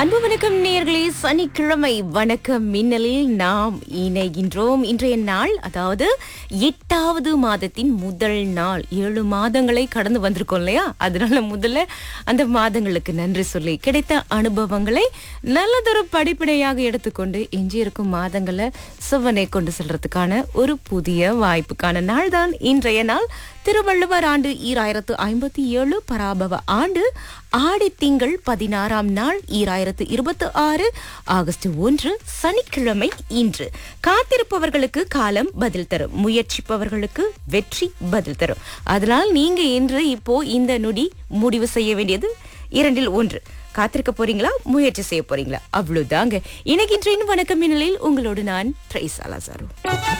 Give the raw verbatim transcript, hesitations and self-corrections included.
அன்பு வணக்கம் நேயர்களே, சனிக்கிழமை வணக்கம் மின்னலில் நாம் இணைகின்றோம். இன்றைய நாள் அதாவது எட்டாவது மாதத்தின் முதல் நாள். ஏழு மாதங்களை கடந்து வந்திருக்கோம் இல்லையா? அதனால முதல்ல அந்த மாதங்களுக்கு நன்றி சொல்லி கிடைத்த அனுபவங்களை நல்லதொரு படிப்பினையாக எடுத்துக்கொண்டு எஞ்சியிருக்கும் மாதங்களை செவ்வனை கொண்டு செல்றதுக்கான ஒரு புதிய வாய்ப்புக்கான நாள் தான் இன்றைய நாள். திருவள்ளுவர் ஆண்டு ஈராயிரத்து ஐம்பத்தி ஏழு பராபவ ஆண்டு ஆடி திங்கள் பதினாறாம் நாள் ஈராயிரத்து இருபத்தி ஆறு ஆகஸ்ட் ஒன்று சனிக்கிழமை இன்று. காத்திருப்பவர்களுக்கு காலம் பதில் தரும், முயற்சிப்பவர்களுக்கு வெற்றி பதில் தரும். அதனால் நீங்க இன்று இப்போ இந்த நொடி முடிவு செய்ய வேண்டியது இரண்டில் ஒன்று. காத்திருக்க போறீங்களா, முயற்சி செய்ய போறீங்களா? அவ்வளவுதாங்க. இணைகின்றேன் வணக்கம் மின்னலில் உங்களோடு நான் ட்ரைஸ் அலாசாரு.